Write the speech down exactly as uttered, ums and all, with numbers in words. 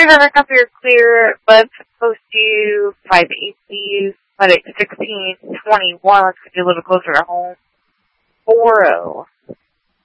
thirty-seven copy are clear. Let's post you five A Cs. Medic sixteen twenty-one. Let's get you a little closer to home. four oh.